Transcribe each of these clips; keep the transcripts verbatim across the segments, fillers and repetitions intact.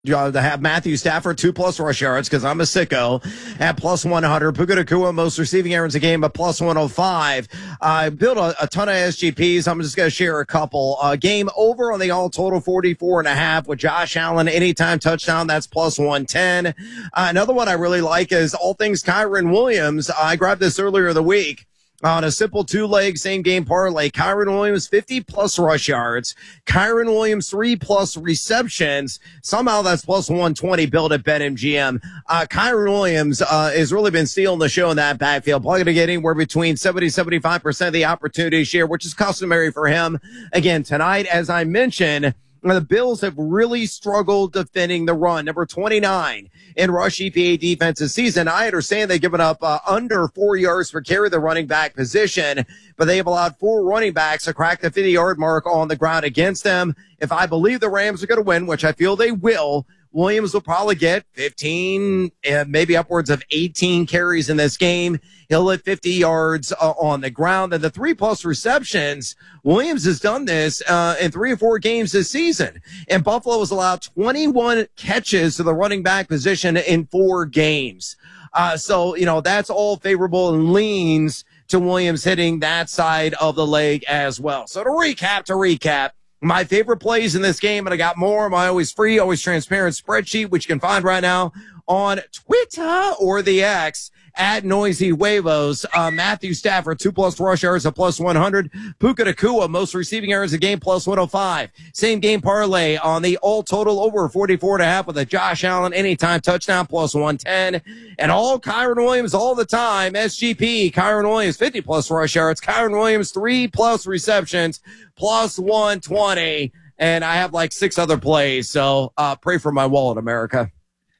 Uh, to have Matthew Stafford two plus rush yards because I'm a sicko at plus one hundred. Puka Nacua most receiving yards a game at plus one oh five. I uh, built a, a ton of S G Ps. I'm just going to share a couple. Uh, game over on the all total forty-four and a half with Josh Allen anytime touchdown. That's plus one ten. Uh, another one I really like is all things Kyren Williams. I grabbed this earlier in the week. On a simple two-leg same-game parlay, Kyren Williams fifty plus rush yards, Kyren Williams three plus receptions. Somehow that's plus one twenty built at BetMGM. Uh, Kyren Williams uh, has really been stealing the show in that backfield. Probably going to get anywhere between seventy to seventy-five percent of the opportunity share, which is customary for him. Again, tonight, as I mentioned, the Bills have really struggled defending the run. Number twenty-nine in rush E P A defense this season. I understand they've given up uh, under four yards per carry the running back position, but they have allowed four running backs to crack the fifty-yard mark on the ground against them. If I believe the Rams are going to win, which I feel they will, Williams will probably get fifteen, uh, maybe upwards of eighteen carries in this game. He'll hit fifty yards uh, on the ground. And the three-plus receptions, Williams has done this uh, in three or four games this season. And Buffalo has allowed twenty-one catches to the running back position in four games. Uh, so, you know, that's all favorable and leans to Williams hitting that side of the leg as well. So to recap, to recap, my favorite plays in this game, and I got more of my always free, always transparent spreadsheet, which you can find right now on Twitter or the X at Noisy Huevos. Uh, Matthew Stafford, two plus rush yards at plus one hundred. Puka Nacua, most receiving yards a game, plus one oh five. Same game parlay on the all total over forty-four and a half with a Josh Allen anytime touchdown, plus one ten. And all Kyren Williams all the time. S G P, Kyren Williams, fifty plus rush yards. Kyren Williams, three plus receptions, plus one twenty. And I have like six other plays. So uh, pray for my wallet, America.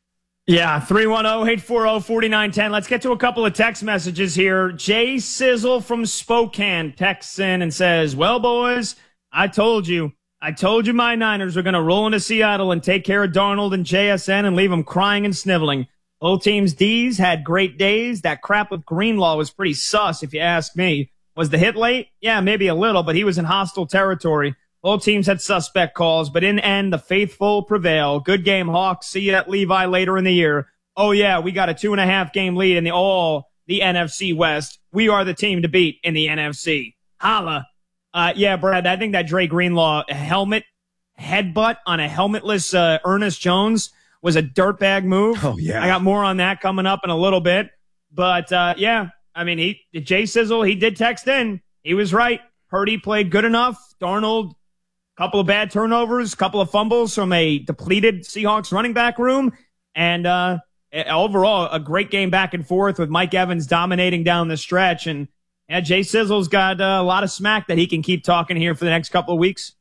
Yeah, three one zero, eight four zero, four nine one zero. Let's get to a couple of text messages here. Jay Sizzle from Spokane texts in and says, well, boys, I told you. I told you my Niners were going to roll into Seattle and take care of Darnold and J S N and leave them crying and sniveling. Both teams' D's had great days. That crap with Greenlaw was pretty sus, if you ask me. Was the hit late? Yeah, maybe a little, but he was in hostile territory. Both teams had suspect calls, but in the end, the faithful prevail. Good game, Hawks. See you at Levi later in the year. Oh, yeah, we got a two-and-a-half game lead in the all the N F C West. We are the team to beat in the N F C. Holla. Uh, yeah, Brad, I think that Dre Greenlaw helmet headbutt on a helmetless uh, Ernest Jones was a dirtbag move. Oh, yeah. I got more on that coming up in a little bit. But, uh, yeah, I mean, he Jay Sizzle, he did text in. He was right. Purdy played good enough. Darnold, couple of bad turnovers, couple of fumbles from a depleted Seahawks running back room, and uh, overall a great game back and forth with Mike Evans dominating down the stretch. And yeah, Jay Sizzle's got uh, a lot of smack that he can keep talking here for the next couple of weeks.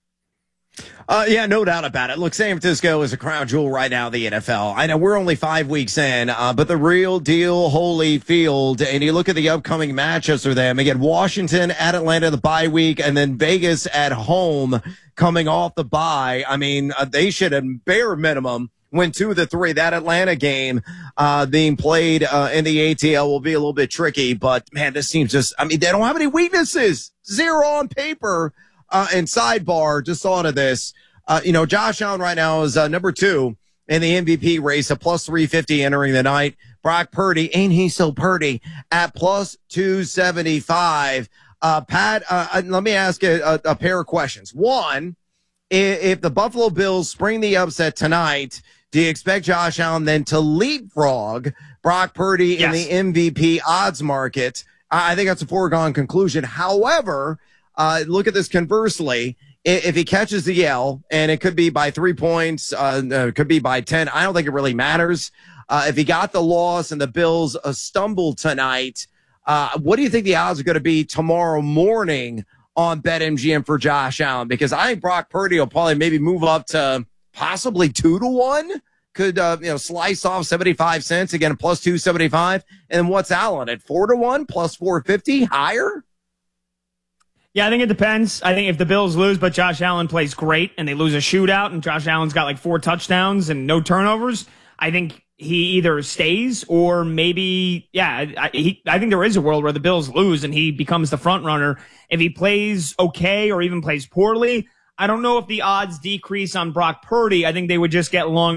Uh, yeah, no doubt about it. Look, San Francisco is a crown jewel right now in the N F L. I know we're only five weeks in, uh, but the real deal, Holy Field, and you look at the upcoming matchups for them. Again, Washington at Atlanta, the bye week, and then Vegas at home coming off the bye. I mean, uh, they should, at bare minimum, win two of the three. That Atlanta game uh, being played uh, in the A T L will be a little bit tricky, but, man, this team's just, I mean, they don't have any weaknesses. Zero on paper. Uh, and sidebar, just thought of this. Uh, you know, Josh Allen right now is uh, number two in the M V P race, a plus three fifty entering the night. Brock Purdy, ain't he so Purdy, at plus two seventy-five. Uh, Pat, uh, let me ask you a, a pair of questions. One, if, if the Buffalo Bills spring the upset tonight, do you expect Josh Allen then to leapfrog Brock Purdy yes. in the M V P odds market? I think that's a foregone conclusion. However, Uh, look at this conversely. If he catches the L, and it could be by three points, uh, it could be by ten, I don't think it really matters. Uh, if he got the loss and the Bills uh, stumble tonight, uh, what do you think the odds are going to be tomorrow morning on BetMGM for Josh Allen? Because I think Brock Purdy will probably maybe move up to possibly two to one. Could, uh, you know, slice off seventy-five cents, again, plus two seventy-five. And what's Allen at four to one, plus four fifty, higher? Yeah, I think it depends. I think if the Bills lose, but Josh Allen plays great, and they lose a shootout, and Josh Allen's got like four touchdowns and no turnovers, I think he either stays or maybe, yeah, I, he, I think there is a world where the Bills lose and he becomes the front runner. If he plays okay or even plays poorly, I don't know if the odds decrease on Brock Purdy. I think they would just get long.